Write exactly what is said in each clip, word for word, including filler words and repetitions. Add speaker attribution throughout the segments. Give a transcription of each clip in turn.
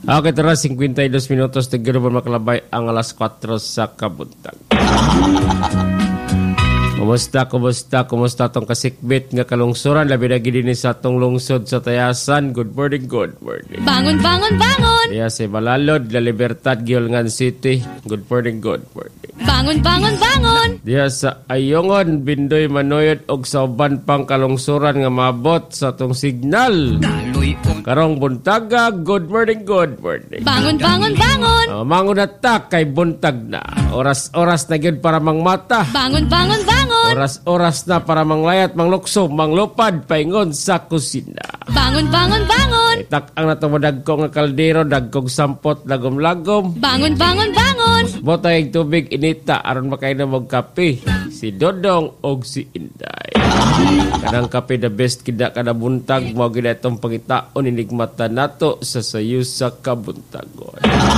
Speaker 1: Okay, tara, fifty-two minutos. Tiguro ba makalabay ang alas kwatro sa kabuntag. Kumusta, kumusta, kumusta tong kasikbit nga kalungsuran? Labi na gini sa tong lungsod sa Tayasan. Good morning, good morning.
Speaker 2: Bangon, bangon, bangon!
Speaker 1: Diya si Malalod, La Libertad, Gilngan City. Good morning, good morning.
Speaker 2: Bangon, bangon, bangon!
Speaker 1: Diya sa Ayongon, Bindoy, Manoyod, og sa uban pang kalungsuran nga mabot sa tong signal. Karong buntaga, good morning, good morning.
Speaker 2: Bangon, bangon, bangon!
Speaker 1: Uh, mangon atak kay buntag na. Oras-oras na gyud para mangmata.
Speaker 2: Bangon, bangon, bangon!
Speaker 1: Oras-oras na para manglayat, manglukso, manglupad, paingon sa kusina.
Speaker 2: Bangon, bangon, bangon!
Speaker 1: Itak ang natong dagkong nga kaldero, dagkong sampot, lagom-lagom.
Speaker 2: Bangon, bangon, bangon!
Speaker 1: Botay ang tubig inita, aron makainom og kape. Si Dodong og si Inday. Kanang kape the best kida kada buntag, mao gid itong pangitaon inigmata nato sa sayo sa kabuntagon.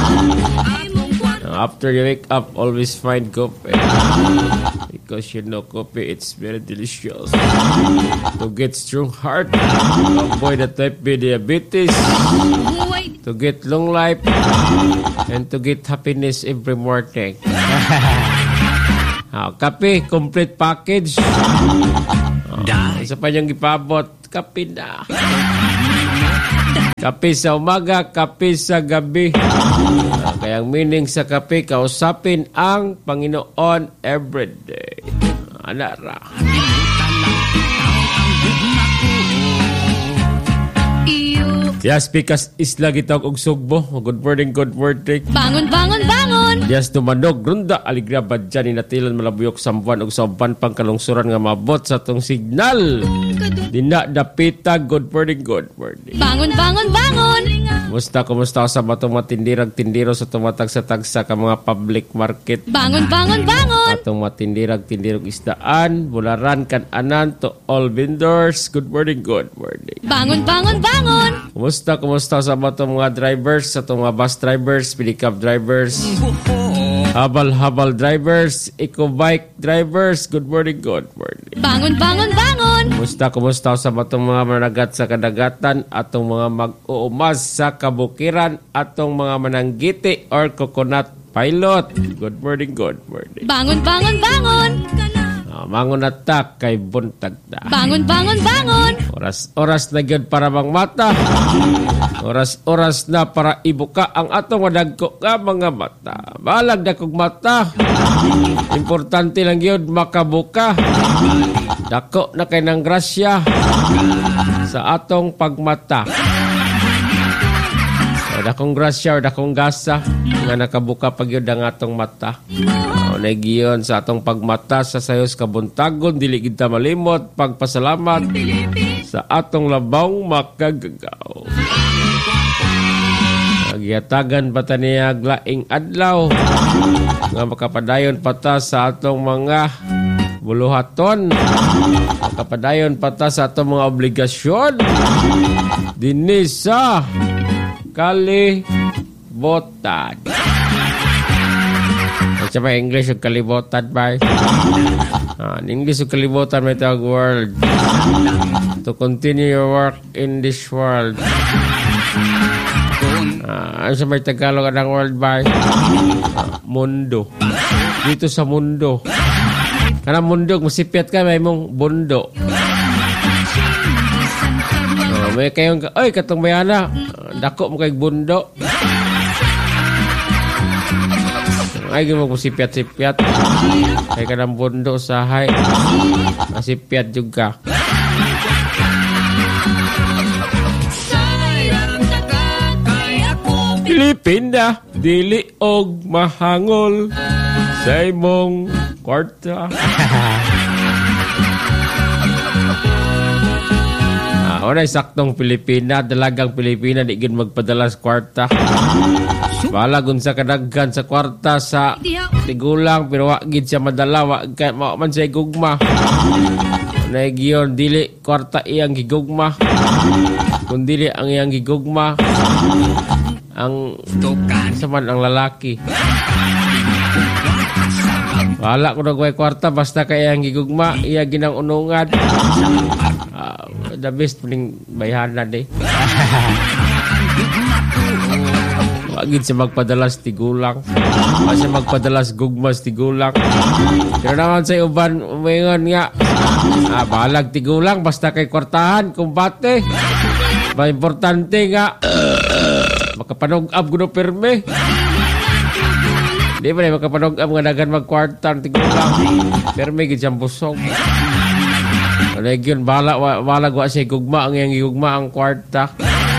Speaker 1: After you wake up, always find coffee. Because you know coffee, it's very delicious. To get strong heart, to avoid the type B diabetes, to get long life, and to get happiness every morning. Oh, kape, complete package. Oh, isa pa niyang ipabot, kape na. Kape sa umaga, kape sa gabi. Uh, kaya ang meaning sa kape, kausapin ang Panginoon everyday. Anara. Yes, because isla gitawag og sugbo. Good morning, good morning.
Speaker 2: Bangon, bangon, bangon!
Speaker 1: Yes, tumanog, runda, aligra, badyan, inatilan, malabuyok, sambuan, og sampan, pangkalungsuran nga mabot sa tong signal. Dina, dapita, good morning, good morning.
Speaker 2: Bangon, bangon, bangon!
Speaker 1: Kumusta, kumusta sa batong matindirag-tindiro sa tumatag sa tagsa ka mga public market?
Speaker 2: Bangon, bangon, bangon!
Speaker 1: Atong matindirag-tindirog isdaan, bularan, kananan, to all vendors. Good morning, good morning.
Speaker 2: Bangon, bangon, bangon!
Speaker 1: Kumusta, kumusta sa batong mga drivers, sa itong mga bus drivers, pick-up drivers, habal-habal drivers, eco-bike drivers. Good morning, good morning.
Speaker 2: Bangon, bangon, bangon!
Speaker 1: Kumusta, kumusta sa batong mga managat sa kadagatan, atong mga mag-uumas sa kabukiran, atong mga mananggiti or coconut pilot. Good morning, good morning.
Speaker 2: Bangon, bangon, bangon!
Speaker 1: Uh, mangon atak kay buntag na.
Speaker 2: Bangon, bangon, bangon!
Speaker 1: Oras-oras na gyud para mangmata. Oras-oras na para ibuka ang atong madagko nga mga mata. Balag na kog mata. Importante lang gyud makabuka. Dako na kay nang grasya sa atong pagmata. O dakong grasya o dakong gasa nga nakabuka pag yun ang atong mata. O nagiyon sa atong pagmata sa sayos kabuntagon, dili kita malimot, pagpasalamat sa atong labang makagagaw. Nagyatagan pa ta niya laing adlaw nga makapadayon pata sa atong mga buluhaton, makapadayon pata sa atong mga obligasyon dinhi sa kalibotan. At sa may English yung kalibotan ba? Ah, in English yung kalibotan may tawag world. To continue your work in this world. Ah, ano sa may Tagalog ng world ba? Ah, mundo. Dito sa mundo. Kanang mundo, masipyat ka, may mong bundo. Uh, may kayong, ay, katong bayana, dako mo kay bundo. Ay, gawin mo sipiat-sipiat. Kay kanang bundo, sahay. Masipiat juga. Pilipina, dili og mahangol sa imong kwarta. ah, Unay saktong Pilipina, dalagang Pilipina, di gid magpadala sa kwarta. Balagun sa kadaghan sa kwarta sa tigulang, pero wa gid siya madala, wa man siya gugma. Unay giyon, dili kwarta iyang gigugma, kundi ang iyang gigugma ang saman ang lalaki. Wala ko nagway kwarta basta kaya ang gigugma iya ginang unungan. Uh, the best puning bayhanan eh. Wagid siya magpadalas tigulang. Wagid siya magpadalas gugmas tigulang. Pero naman sa uban, umingon nga. Ah, balag tigulang, basta kay kwartahan, kumbate. Ba importante nga. Makapanog-ab guno perme. Di ba na makapanog-ab nga dagan magkwartan tigulang. Perme gid siyang busog. Ano yun, bala, balag wa siya gugma, ang iyang gugma ang kwarta.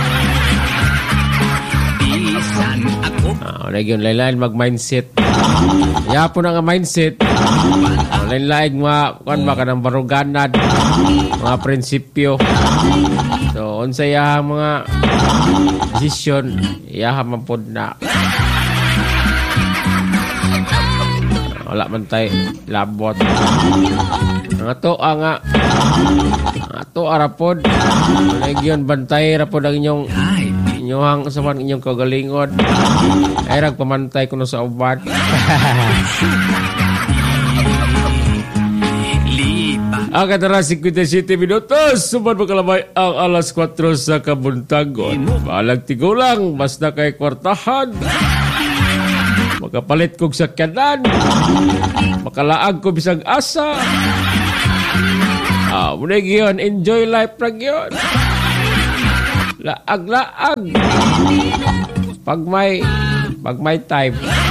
Speaker 1: Ah, ano yun, lain-lain mag-mindset. Kaya po na nga mindset. Ah, lain-lain mga, kuan ba ka ng baruganad, mga prinsipyo. So, unsay yaha mga desisyon, yaha man po na. Wala man tayo labot. Ang ato ang nga ato arapod. Nagyon bantay rapod ang inyong inyong saman inyong kagalingon. Ay rag pamantay kuno sa uban. Ang katara fifty-seven minutos. Suman makalamay ang alas four sa kabuntagon. Balag tigulang basta kay kwartahan. Makapalit kog sakyanan. Makalaag ko bisag asa. Ah, muna yun. Enjoy life na yun. Laag-laag. Pag may, pag may time.